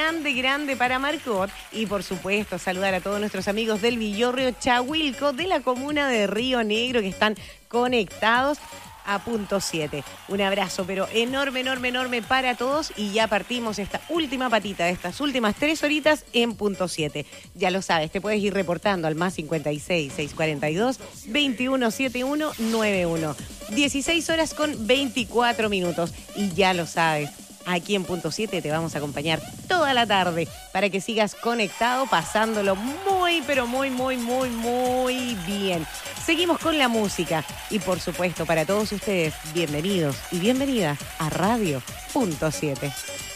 grande, grande para Marcot. Y por supuesto, saludar a todos nuestros amigos del Villorrio Chahuilco, de la comuna de Río Negro, que están conectados a punto 7. Un abrazo, pero enorme, enorme, enorme para todos. Y ya partimos esta última patita de estas últimas 3 horitas en punto 7. Ya lo sabes, te puedes ir reportando al más 56 642 2171 91. 16 horas con 24 minutos. Y ya lo sabes, aquí en punto 7 te vamos a acompañar toda la tarde para que sigas conectado, pasándolo muy, pero muy, muy, muy, muy bien. Seguimos con la música y por supuesto para todos ustedes, bienvenidos y bienvenidas a Radio Punto 7.